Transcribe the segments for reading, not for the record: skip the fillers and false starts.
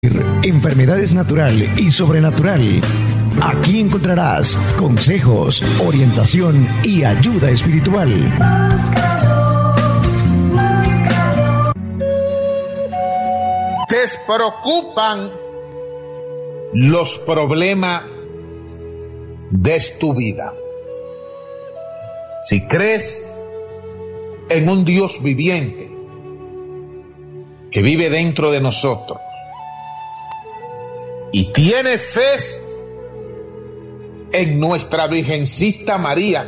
Enfermedades natural y sobrenatural. Aquí encontrarás consejos, orientación y ayuda espiritual. Te preocupan los problemas de tu vida. Si crees en un Dios viviente que vive dentro de nosotros y tiene fe en nuestra Virgencita María,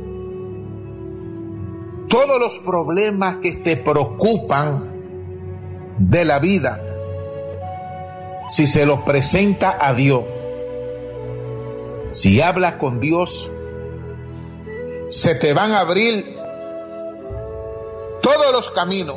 todos los problemas que te preocupan de la vida, si se los presenta a Dios, si hablas con Dios, se te van a abrir todos los caminos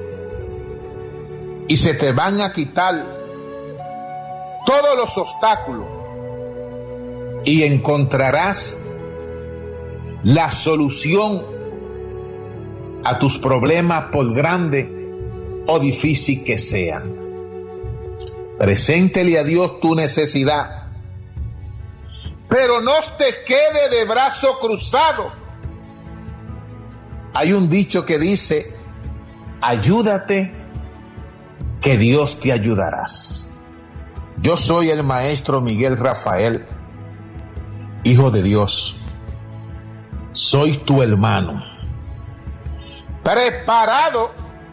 y se te van a quitar todos los obstáculos y encontrarás la solución a tus problemas, por grande o difícil que sean. Preséntele a Dios tu necesidad, pero no te quede de brazo cruzado. Hay un dicho que dice: ayúdate, que Dios te ayudarás. Yo soy el maestro Miguel Rafael, hijo de Dios. Soy tu hermano, preparado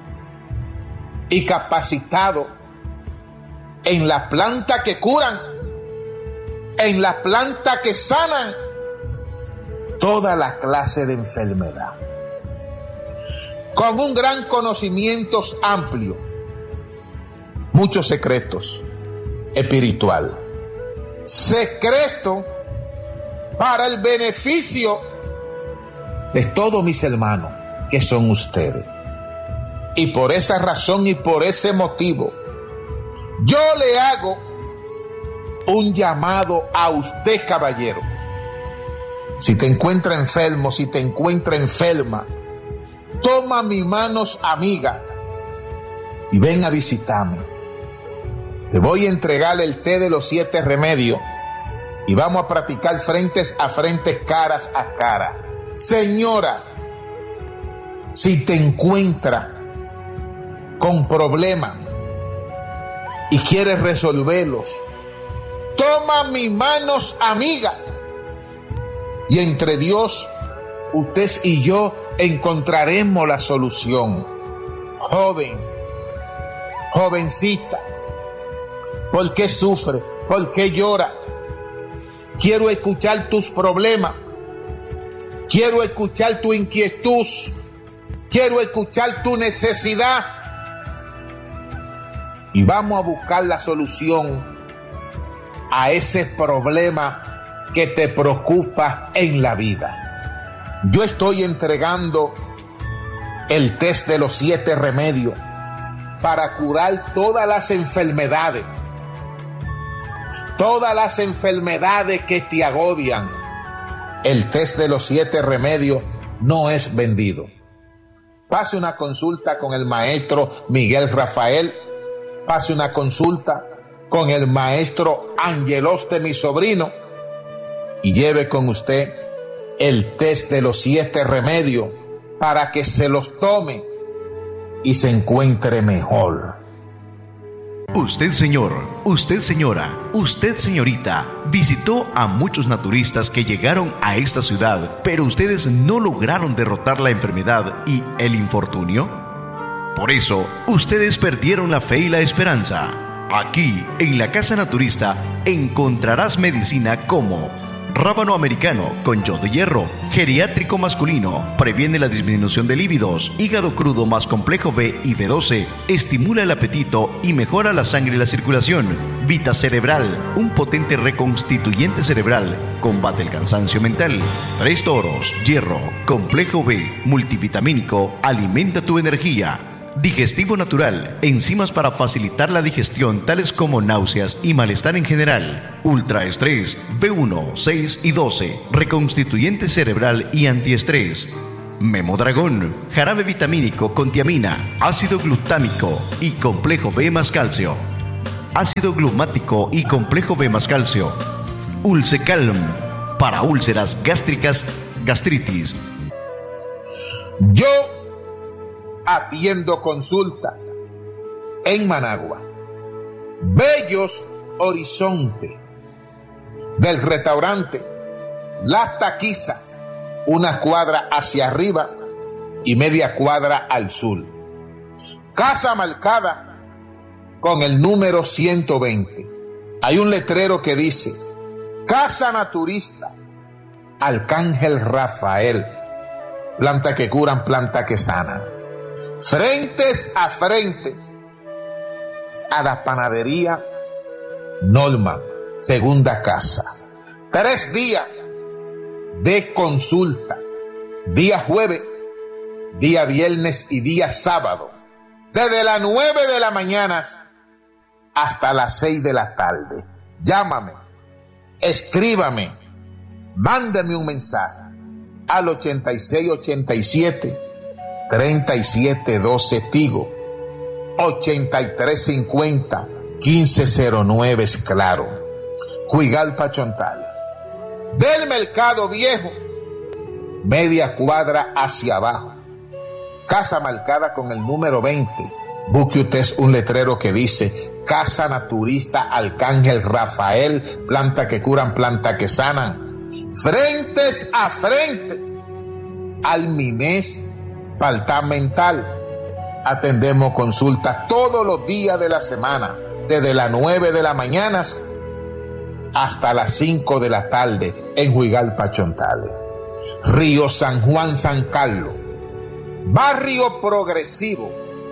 y capacitado en la planta que curan, en la planta que sanan toda la clase de enfermedad, con un gran conocimiento amplio, muchos secretos espiritual, secreto para el beneficio de todos mis hermanos que son ustedes. Y por esa razón y por ese motivo, yo le hago un llamado a usted, caballero. Si te encuentra enfermo, si te encuentra enferma, toma mis manos, amiga, y ven a visitarme. Te voy a entregar el té de los 7 remedios y vamos a practicar frentes a frentes, caras a cara. Señora, si te encuentra con problemas y quieres resolverlos, toma mis manos, amiga, y entre Dios, usted y yo encontraremos la solución. Joven, jovencita, ¿por qué sufre? ¿Por qué llora? Quiero escuchar tus problemas, quiero escuchar tu inquietud, quiero escuchar tu necesidad y vamos a buscar la solución a ese problema que te preocupa en la vida. Yo estoy entregando el test de los 7 remedios para curar todas las enfermedades que te agobian. El test de los 7 remedios no es vendido. Pase una consulta con el maestro Miguel Rafael, pase una consulta con el maestro Angeloste, mi sobrino, y lleve con usted el test de los 7 remedios para que se los tome y se encuentre mejor. Usted, señor, usted, señora, usted, señorita, visitó a muchos naturistas que llegaron a esta ciudad, pero ustedes no lograron derrotar la enfermedad y el infortunio. Por eso, ustedes perdieron la fe y la esperanza. Aquí, en la Casa Naturista, encontrarás medicina como rábano americano con yodo de hierro, geriátrico masculino, previene la disminución de líbidos, hígado crudo más complejo B y B12, estimula el apetito y mejora la sangre y la circulación, Vita Cerebral, un potente reconstituyente cerebral, combate el cansancio mental, 3 toros, hierro, complejo B, multivitamínico, alimenta tu energía. Digestivo natural, enzimas para facilitar la digestión tales como náuseas y malestar en general. Ultraestrés, B1, 6 y 12, reconstituyente cerebral y antiestrés. Memodragón, jarabe vitamínico con tiamina, ácido glutámico y complejo B más calcio. ácido glumático y complejo B más calcio. Ulcecalm, para úlceras gástricas, gastritis. Yo atiendo consulta en Managua, Bellos Horizonte, del restaurante La Taquiza, una cuadra hacia arriba y media cuadra al sur. Casa marcada con el número 120. Hay un letrero que dice: Casa Naturista Arcángel Rafael, planta que curan, planta que sanan. Frentes a frente a la panadería Norma, segunda casa. 3 días de consulta, día jueves, día viernes y día sábado, desde las 9 de la mañana hasta las 6 de la tarde. Llámame, escríbame, mándame un mensaje al 8687-3712 Tigo, 8350-1509 es Claro. Juigalpa Chontal, del Mercado Viejo, media cuadra hacia abajo. Casa marcada con el número 20. Busque usted un letrero que dice: Casa Naturista Arcángel Rafael, planta que curan, planta que sanan. Frentes a frente al Minés Departamental. Atendemos consultas todos los días de la semana, desde las 9 de la mañana hasta las 5 de la tarde en Juigalpa Chontales. Río San Juan, San Carlos, barrio progresivo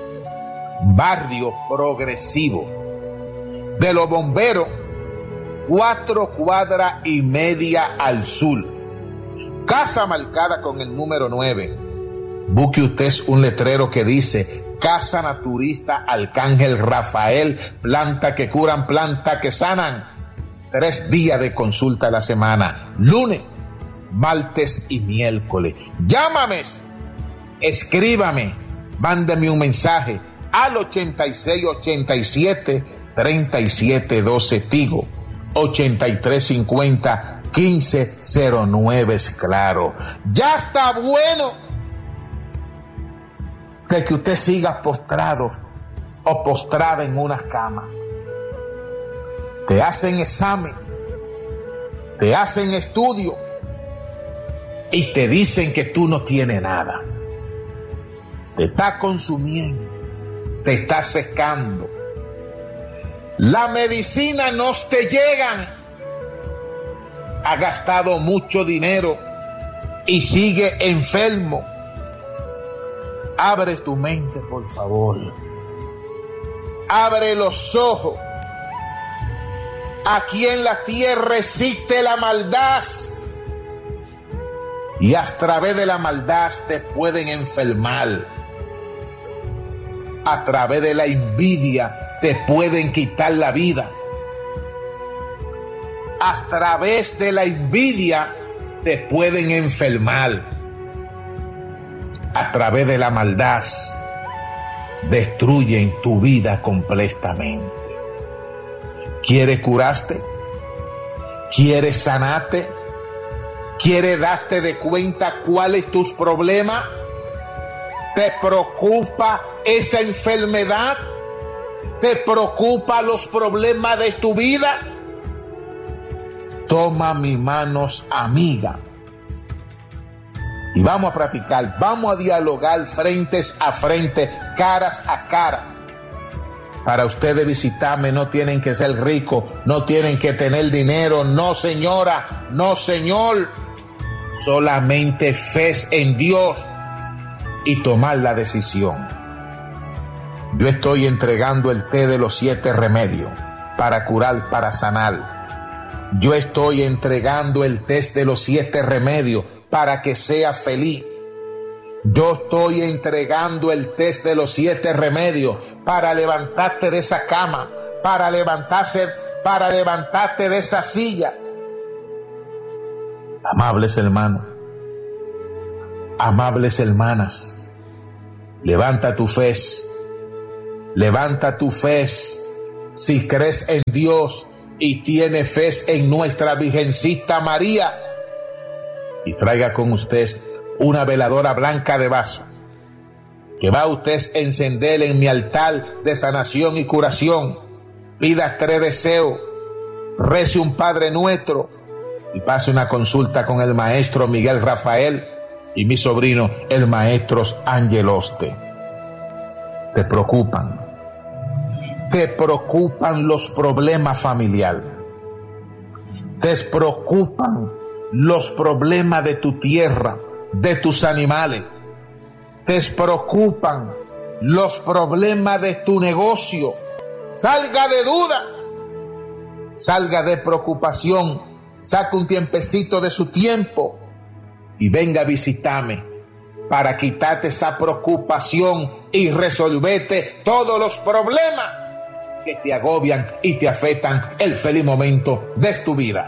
de los bomberos, 4 cuadras y media al sur. Casa marcada con el número 9. Busque usted un letrero que dice: Casa Naturista Arcángel Rafael, planta que curan, planta que sanan. 3 días de consulta a la semana, lunes, martes y miércoles. Llámame, escríbame, mándame un mensaje al 8687-3712 Tigo, 8350-1509 es Claro. Ya está bueno de que usted siga postrado o postrada en una cama. Te hacen examen, te hacen estudio y te dicen que tú no tienes nada. Te está consumiendo, te está secando. La medicina no te llegan. Ha gastado mucho dinero y sigue enfermo. Abre tu mente, por favor. Abre los ojos. Aquí en la tierra existe la maldad. Y a través de la maldad te pueden enfermar. A través de la envidia te pueden quitar la vida. A través de la envidia te pueden enfermar. A través de la maldad destruyen tu vida completamente. ¿Quieres curarte? ¿Quieres sanarte? ¿Quieres darte de cuenta cuál es tus problemas? ¿Te preocupa esa enfermedad? ¿Te preocupa los problemas de tu vida? Toma mis manos, amiga, y vamos a practicar, vamos a dialogar frentes a frente, caras a cara. Para ustedes visitarme no tienen que ser ricos, no tienen que tener dinero, no señora, no señor. Solamente fe en Dios y tomar la decisión. Yo estoy entregando el té de los 7 remedios para curar, para sanar. Yo estoy entregando el té de los 7 remedios para que sea feliz. Yo estoy entregando el té de los 7 remedios para levantarte de esa cama, para levantarte de esa silla. Amables hermanos, amables hermanas, levanta tu fe si crees en Dios y tiene fe en nuestra Virgencita María, y traiga con usted una veladora blanca de vaso, que va usted a encender en mi altar de sanación y curación. Pida 3 deseos, rece un Padre Nuestro y pase una consulta con el maestro Miguel Rafael y mi sobrino, el maestro Ángel Oste. Te preocupan los problemas familiares, te preocupan los problemas de tu tierra, de tus animales, te preocupan los problemas de tu negocio. Salga de duda, salga de preocupación, saca un tiempecito de su tiempo y venga a visitarme para quitarte esa preocupación y resolverte todos los problemas que te agobian y te afectan el feliz momento de tu vida.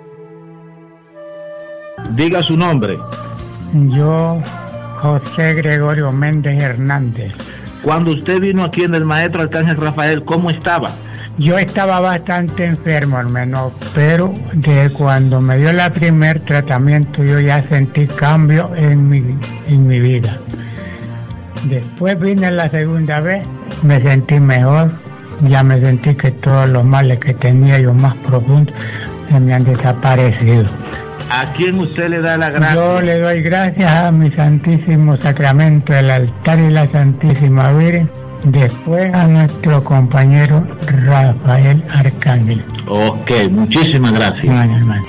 Diga su nombre. Yo, José Gregorio Méndez Hernández. Cuando usted vino aquí en el maestro Arcángel Rafael, ¿cómo estaba? Yo estaba bastante enfermo, hermano, pero de cuando me dio el primer tratamiento yo ya sentí cambio en mi vida. Después vine la segunda vez, me sentí mejor, ya me sentí que todos los males que tenía yo más profundos se me han desaparecido. ¿A quién usted le da la gracia? Yo le doy gracias a mi Santísimo Sacramento, el altar y la Santísima Virgen. Después a nuestro compañero Rafael Arcángel. Ok, muchísimas gracias. Bueno, hermano.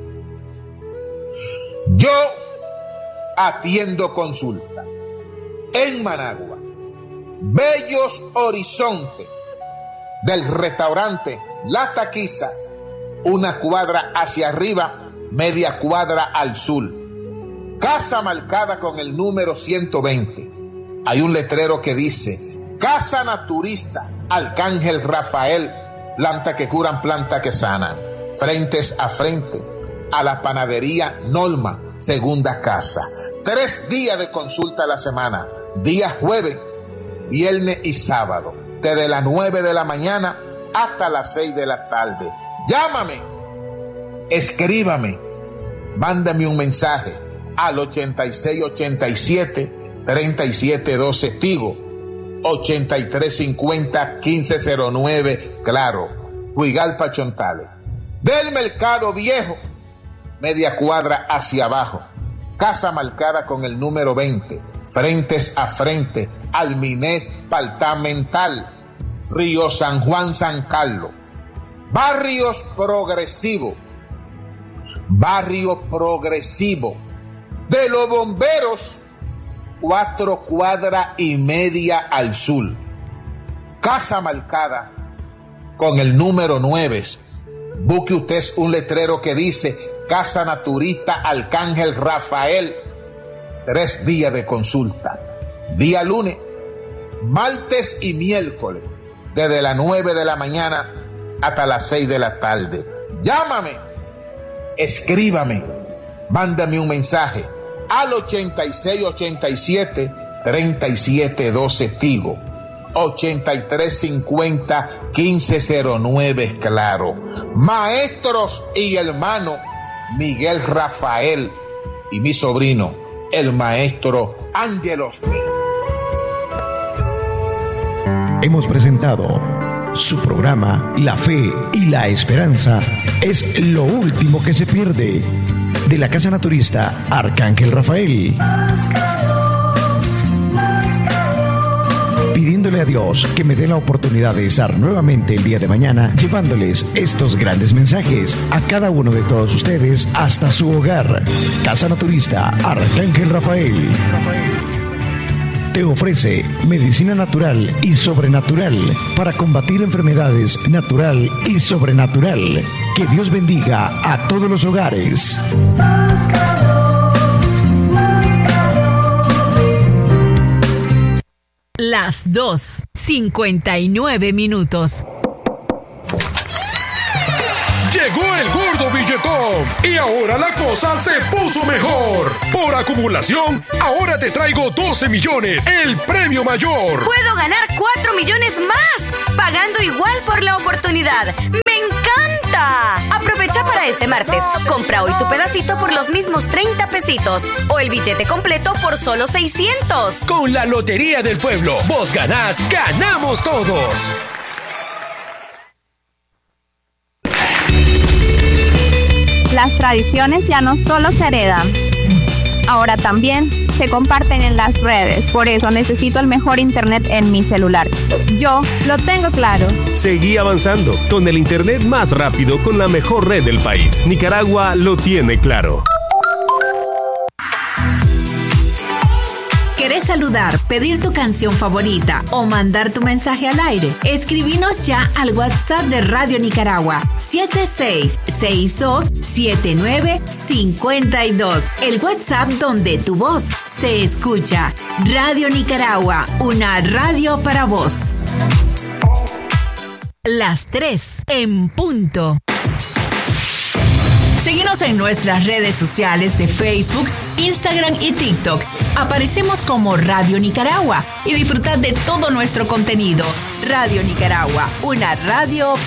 Yo atiendo consulta en Managua, Bellos Horizontes, del restaurante La Taquiza, una cuadra hacia arriba, media cuadra al sur. Casa marcada con el número 120. Hay un letrero que dice: Casa Naturista Arcángel Rafael, planta que curan, planta que sanan. Frentes a frente a la panadería Norma, segunda casa. 3 días de consulta a la semana, días jueves, viernes y sábado, desde las 9 de la mañana hasta las 6 de la tarde. Llámame, escríbame, mándame un mensaje al 8687-3712 Tigo, 8350-1509 Claro, Huigalpa Chontales. Del Mercado Viejo, media cuadra hacia abajo, casa marcada con el número 20, frentes a frente al Minés Departamental, Río San Juan, San Carlos. Barrio progresivo de los bomberos, 4 cuadras y media al sur. Casa marcada con el número 9. Busque usted un letrero que dice Casa Naturista Arcángel Rafael. 3 días de consulta. Día lunes, martes y miércoles, desde las 9 de la mañana hasta las 6 de la tarde. Llámame, escríbame, mándame un mensaje al 8687-3712 Tigo, 8350-1509 Claro. Maestros y hermano Miguel Rafael y mi sobrino, el maestro Ángel Oste. Hemos presentado su programa La Fe y la Esperanza es lo último que se pierde, de la Casa Naturista Arcángel Rafael. Pidiéndole a Dios que me dé la oportunidad de estar nuevamente el día de mañana llevándoles estos grandes mensajes a cada uno de todos ustedes hasta su hogar. Casa Naturista Arcángel Rafael te ofrece medicina natural y sobrenatural para combatir enfermedades natural y sobrenatural. Que Dios bendiga a todos los hogares. Las 2:59. Llegó el gordo Villa billetón. Y ahora la cosa se puso mejor. Por acumulación, ahora te traigo 12 millones, el premio mayor. ¡Puedo ganar 4 millones más! Pagando igual por la oportunidad. ¡Me encanta! Aprovecha para este martes. Compra hoy tu pedacito por los mismos 30 pesitos o el billete completo por solo 600. Con la Lotería del Pueblo, vos ganás, ganamos todos. Las tradiciones ya no solo se heredan, ahora también se comparten en las redes. Por eso necesito el mejor internet en mi celular. Yo lo tengo claro. Seguí avanzando con el internet más rápido con la mejor red del país. Nicaragua lo tiene claro. ¿Querés saludar, pedir tu canción favorita o mandar tu mensaje al aire? Escribinos ya al WhatsApp de Radio Nicaragua 76627952. El WhatsApp donde tu voz se escucha. Radio Nicaragua, una radio para vos. Las 3 en punto. Síguenos en nuestras redes sociales de Facebook, Instagram y TikTok. Aparecemos como Radio Nicaragua y disfrutad de todo nuestro contenido. Radio Nicaragua, una radio